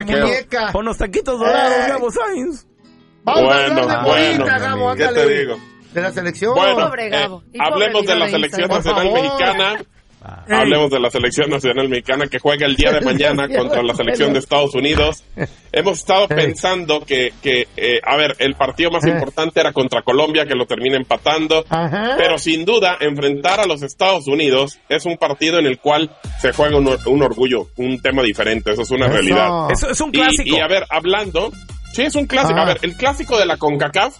muñeca. Con los taquitos dorados, Gabo Sainz. Bueno, Gabo, ¿qué te digo? De la selección. Bueno, Pobre Gabo. hablemos de la selección nacional mexicana. Hablemos de la selección nacional mexicana que juega el día de mañana contra la selección de Estados Unidos. Hemos estado pensando que a ver, el partido más importante era contra Colombia, que lo termina empatando. Pero sin duda, enfrentar a los Estados Unidos es un partido en el cual se juega un orgullo, un tema diferente. Eso es una realidad. Eso es un clásico. Y a ver, hablando... Sí, es un clásico. A ver, el clásico de la CONCACAF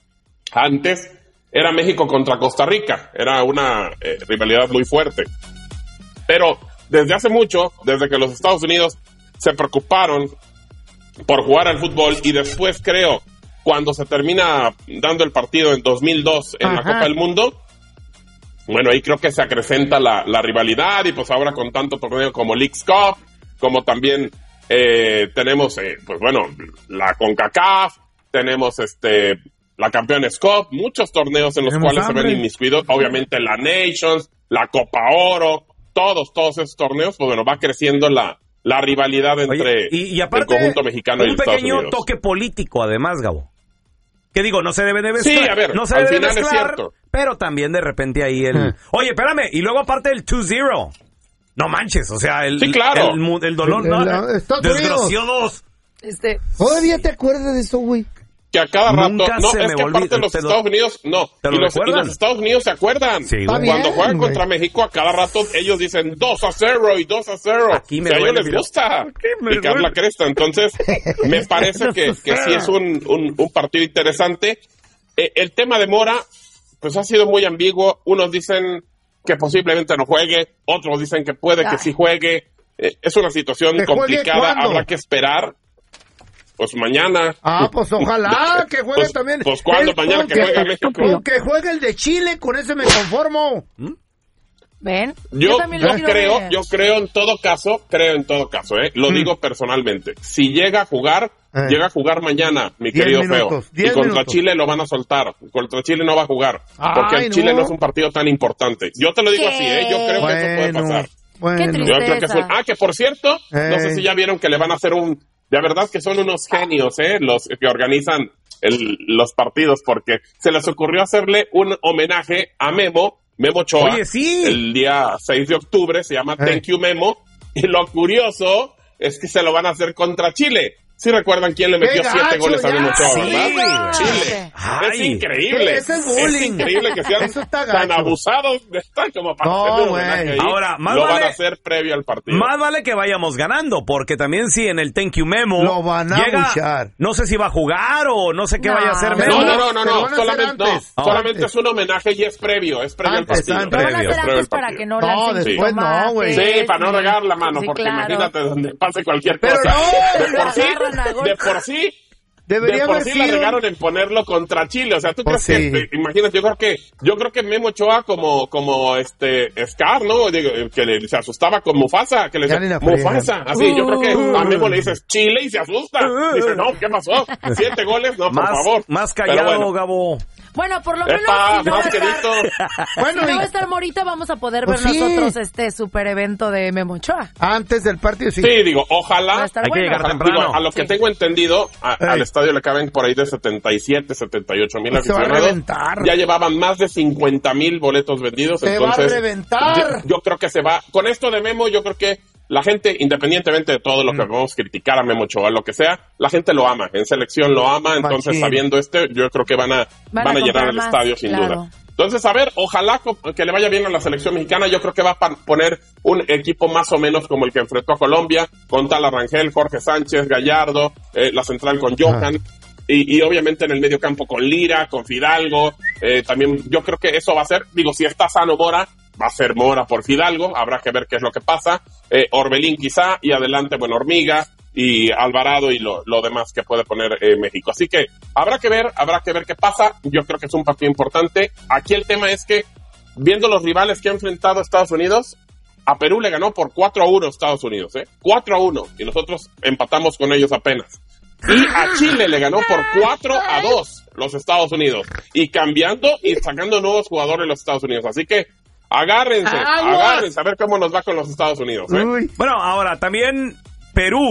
antes era México contra Costa Rica. Era una rivalidad muy fuerte. Pero desde hace mucho, desde que los Estados Unidos se preocuparon por jugar al fútbol y después creo, cuando se termina dando el partido en 2002 en la Copa del Mundo, bueno, ahí creo que se acrecenta la rivalidad y pues ahora con tanto torneo como Leagues Cup, como también tenemos, pues bueno, la CONCACAF, tenemos la Campeones Cup, muchos torneos en los cuales se ven inmiscuidos, obviamente la Nations, la Copa Oro, todos esos torneos, pues bueno, va creciendo la rivalidad entre y aparte, el conjunto mexicano y Estados Unidos. Un pequeño toque político, además, Gabo. Que digo, no se debe de mezclar. Sí, a ver, no se al debe final mezclar, es cierto. Pero también de repente ahí Oye, espérame, y luego aparte el 2-0. No manches, o sea, sí, claro. el dolor, desgraciados. ¿Todavía te acuerdas de eso, güey? Que a cada rato, Nunca no, se es me que aparte los Estados Unidos, no, y los Estados Unidos se acuerdan. Sí, cuando juegan contra México, a cada rato ellos dicen 2-0 y 2-0. Aquí me a ellos duele, les gusta picar la cresta. Entonces, me parece que sí es un partido interesante. El tema de Mora, pues ha sido muy ambiguo. Unos dicen que posiblemente no juegue, otros dicen que puede que sí juegue. Es una situación complicada, habrá que esperar. Pues mañana. Pues ojalá que juegue también. Pues cuando mañana que juegue México. Con que juegue el de Chile, con ese me conformo. ¿Ven? Yo creo en todo caso, lo digo personalmente. Si llega a jugar mañana, mi querido Feo. Y contra Chile lo van a soltar. Contra Chile no va a jugar. Porque el Chile no es un partido tan importante. Yo te lo digo así, yo creo que eso puede pasar. Qué tristeza. Yo creo que que por cierto, no sé si ya vieron que le van a hacer de verdad que son unos genios, los que organizan los partidos, porque se les ocurrió hacerle un homenaje a Memo Ochoa. Oye, sí. El día 6 de octubre, se llama Thank You Memo, y lo curioso es que se lo van a hacer contra Chile. ¿Sí recuerdan quién le metió 7 goles a Memo Ochoa, verdad? Chile. Es increíble. Ese es bullying. Es increíble que sean tan abusados de estar como para hacer un homenaje ahí. Ahora, lo van a hacer previo al partido. Más vale que vayamos ganando, porque también si en el Thank You Memo lo van a buchar. No sé si va a jugar o no sé qué vaya a hacer Memo. No. Solamente es un homenaje y es previo al partido. Lo van a hacer antes para que no lancen después no, güey. Sí, para no regar la mano, porque imagínate donde pase cualquier cosa. De por sí la regaron en ponerlo contra Chile. O sea, ¿tú crees que, imagínate, yo creo que Memo Ochoa como Scar, ¿no? Que se asustaba con Mufasa, que le decía Mufasa, así, yo creo que a Memo le dices Chile y se asusta. Dice, no, ¿qué pasó? 7 goles, no, por favor. Más callado, Gabo. Bueno, por lo menos si no va a estar Morita, vamos a poder ver nosotros este super evento de Memo Ochoa. Antes del partido, sí, digo, ojalá. Hay que llegar temprano. Digo, a lo que tengo entendido, al estadio le caben por ahí de 77, 78 mil aficionados. Ya llevaban más de 50,000 boletos vendidos. Se entonces, va a reventar. Yo creo que se va. Con esto de Memo, yo creo que la gente, independientemente de todo lo que vamos a criticar a Memo Ochoa, lo que sea, la gente lo ama. En selección lo ama, entonces sabiendo yo creo que van a llenar el estadio sin duda. Entonces, a ver, ojalá que le vaya bien a la selección mexicana. Yo creo que va a poner un equipo más o menos como el que enfrentó a Colombia, con Tala Rangel, Jorge Sánchez, Gallardo, la central con Johan, y obviamente en el medio campo con Lira, con Fidalgo. También yo creo que eso va a ser, digo, si está sano Mora, va a ser Mora por Fidalgo, habrá que ver qué es lo que pasa. Orbelín quizá, y adelante, bueno, Hormiga y Alvarado y lo demás que puede poner México. Así que habrá que ver qué pasa. Yo creo que es un partido importante. Aquí el tema es que, viendo los rivales que ha enfrentado Estados Unidos, a Perú le ganó por 4-1 Estados Unidos, 4-1, y nosotros empatamos con ellos apenas. Y a Chile le ganó por 4-2 los Estados Unidos, y cambiando y sacando nuevos jugadores los Estados Unidos. Así que agárrense a ver cómo nos va con los Estados Unidos. Bueno, ahora también Perú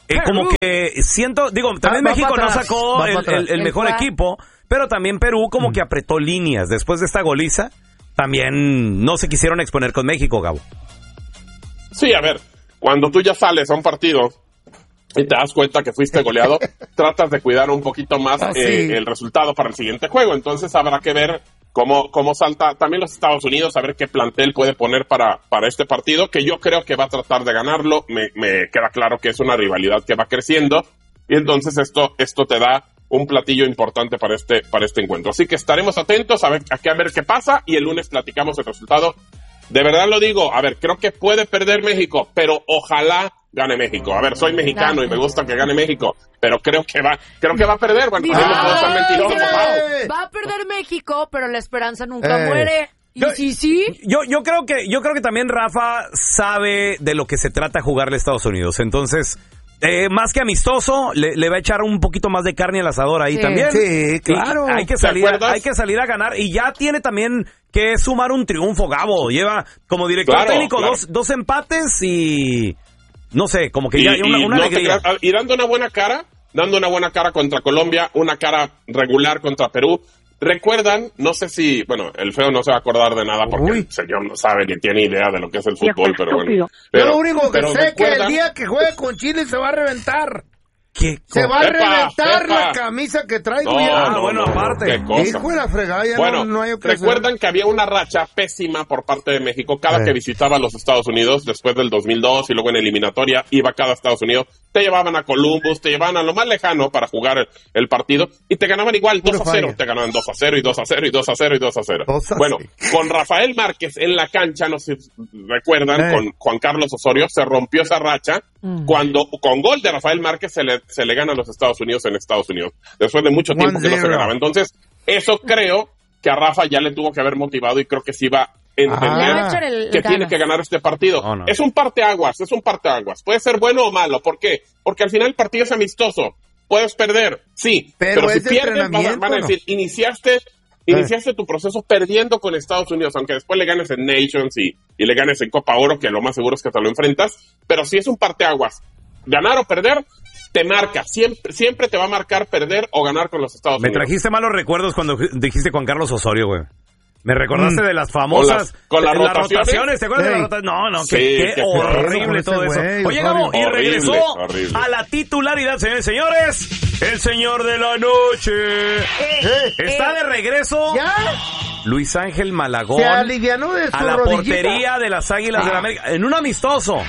como que siento, digo, también México no sacó el mejor equipo, pero también Perú como que apretó líneas. Después de esta goliza, también no se quisieron exponer con México, Gabo. Sí, a ver, cuando tú ya sales a un partido y te das cuenta que fuiste goleado, tratas de cuidar un poquito más el resultado para el siguiente juego. Entonces habrá que ver cómo salta también los Estados Unidos, a ver qué plantel puede poner para este partido, que yo creo que va a tratar de ganarlo. Me queda claro que es una rivalidad que va creciendo, y entonces esto te da un platillo importante para este encuentro. Así que estaremos atentos a ver qué pasa, y el lunes platicamos el resultado. De verdad lo digo, a ver, creo que puede perder México, pero ojalá gane México. A ver, soy mexicano y me gusta que gane México, pero creo que va a perder. Bueno, va a perder México, pero la esperanza nunca muere. Yo creo que también Rafa sabe de lo que se trata jugarle a Estados Unidos. Entonces, más que amistoso, le va a echar un poquito más de carne al asador ahí también. Sí, claro. Y hay que salir a ganar, y ya tiene también que sumar un triunfo, Gabo. Lleva como director técnico dos empates y no sé, como que ya hay una alegría. Y dando una buena cara contra Colombia, una cara regular contra Perú. ¿Recuerdan? No sé si, bueno, el feo no se va a acordar de nada porque el señor no sabe ni tiene idea de lo que es el fútbol, pero bueno. Yo lo único que sé es que el día que juegue con Chile se va a reventar. Se va a reventar la camisa que traigo. Bueno, aparte. Hijo de la fregada, bueno, no hay ocasión. ¿Recuerdan que había una racha pésima por parte de México? Cada que visitaba los Estados Unidos, después del 2002 y luego en eliminatoria, iba cada Estados Unidos, te llevaban a Columbus, te llevaban a lo más lejano para jugar el partido, y te ganaban igual 2-0. Te ganaban 2-0 y 2-0 y 2-0 y 2-0. Bueno, con Rafael Márquez en la cancha, no sé si recuerdan, con Juan Carlos Osorio, se rompió esa racha cuando con gol de Rafael Márquez se le gana a los Estados Unidos en Estados Unidos, después de mucho tiempo que no se ganaba. Entonces, eso creo que a Rafa ya le tuvo que haber motivado, y creo que sí va a entender que tiene que ganar este partido. Es un parteaguas. Puede ser bueno o malo. ¿Por qué? Porque al final el partido es amistoso. Puedes perder, sí, pero si pierdes van a decir, iniciaste tu proceso perdiendo con Estados Unidos, aunque después le ganes en Nations y le ganes en Copa Oro, que lo más seguro es que te lo enfrentas, pero si es un parteaguas, ganar o perder, te marca, siempre te va a marcar perder o ganar con los Estados Unidos. Me trajiste malos recuerdos cuando dijiste Juan Carlos Osorio, güey. Me recordaste de las famosas... Con las rotaciones. ¿Te acuerdas de las rotaciones? No, qué horrible todo eso. Oye, Gabo, y regresó a la titularidad, señores y señores, el señor de la noche. Está de regreso. ¿Ya? Luis Ángel Malagón. Se alivianó de su a la rodillita. Portería de las Águilas de la América. En un amistoso.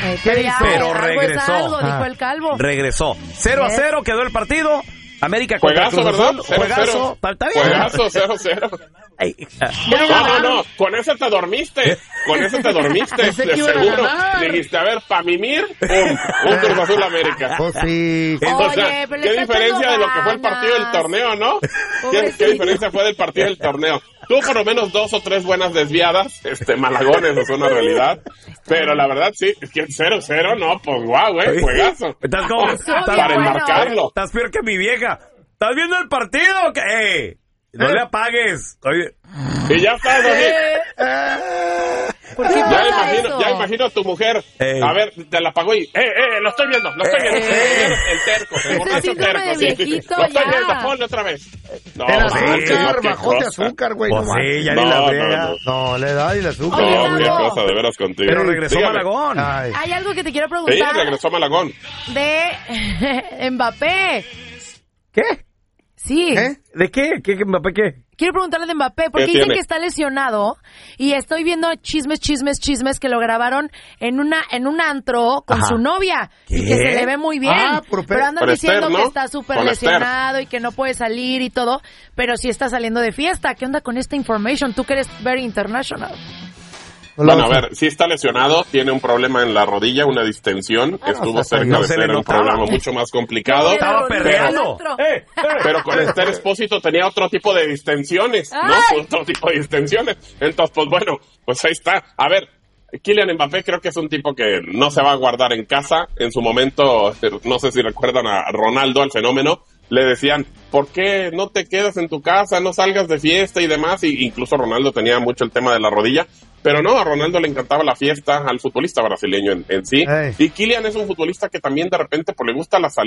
Pero regresó. Dijo el calvo. Regresó. 0-0 quedó el partido. América contra Cruz Azul. Juegazo. Está bien. Juegazo, 0-0. No, con eso te dormiste. De seguro. Dijiste, a ver, pa' mimir, un Cruz Azul América. Oh, sí. O sea, qué diferencia de lo que fue el partido del torneo, ¿no? ¿Qué diferencia fue del partido del torneo? Tuvo por lo menos 2 o 3 buenas desviadas, Malagón, eso es una realidad. Pero la verdad, sí, es que el 0-0, no, pues guau, juegazo. Estás como, para enmarcarlo. Estás peor que mi vieja. ¿Estás viendo el partido o qué? No le apagues. Oye. Y ya está, ya imagino a tu mujer. A ver, te la apagó y lo estoy viendo. El terco, el borracho terco. Lo estoy viendo, ponle otra vez. No, el azúcar, bajó de azúcar, güey. Sí, ya ni la brega. No, le da y el azúcar. No, qué cosa, de veras contigo. Pero regresó Malagón. Hay algo que te quiero preguntar. Sí, regresó Malagón. De Mbappé. ¿Qué? Sí. ¿De qué? ¿Mbappé qué? Quiero preguntarle de Mbappé, porque dicen que está lesionado, y estoy viendo chismes que lo grabaron en un antro con su novia, y que se le ve muy bien, pero andan diciendo que está súper lesionado y que no puede salir y todo, pero sí está saliendo de fiesta. ¿Qué onda con esta information? Tú que eres very international. Bueno, a ver, sí está lesionado, tiene un problema en la rodilla, una distensión, estuvo cerca de ser un problema mucho más complicado. Estaba perreando. Pero con Esther Espósito tenía otro tipo de distensiones, ¿no? Otro tipo de distensiones. Entonces, pues bueno, pues ahí está. A ver, Kylian Mbappé creo que es un tipo que no se va a guardar en casa. En su momento, no sé si recuerdan a Ronaldo, al fenómeno, le decían, ¿por qué no te quedas en tu casa, no salgas de fiesta y demás? Y incluso Ronaldo tenía mucho el tema de la rodilla, pero no, a Ronaldo le encantaba la fiesta, al futbolista brasileño en sí. Y Kylian es un futbolista que también de repente pues, le gusta la salida.